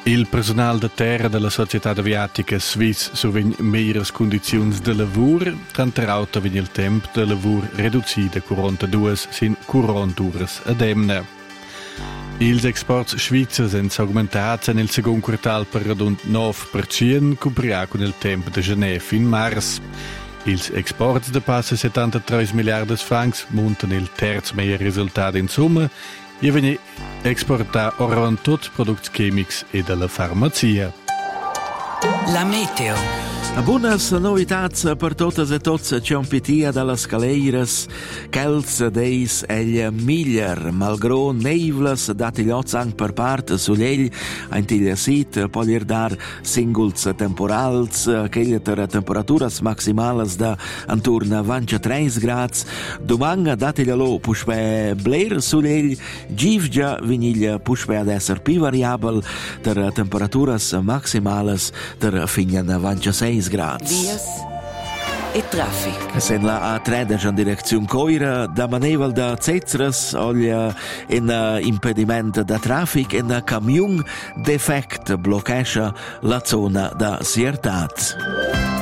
Il personal de terra della società aviatica Swiss survegn meilleras condizioni de lavoro, tanterauta vegn il tempo de lavoro ridotto da 42 sin 40 ore ad emna. Ils exports svizzers sind augmentati nel secondo quartal per rund 9%, comparado con il tempo de janeiro fin mars. Ils exports de passa 73 miliardi francs montano il terzo meglio risultato in somma e vengono esportati ormai tutti prodotti chimici e della farmacia. La meteo. Buonas novitats per totes e tots ciampitia dalla scaleiras, chels deis egl miglior, malgrò neivlas dati gli ozzang per part sull'egl, antiglia sit, poglier dar singuls temporals, che ter temperaturas maximales da anturna 23 grads, domanga dati gli lo puspe bler sull'egl, givgia viniglia puspe ad esser più variabel, ter temperaturas maximales ter fignan 26 gradi. Dias e traffic. Sen la A13 in direzione Coira, da maneval da Cezres, olha in impedimento da traffic e in camion defect bloccascia la zona da Siertat.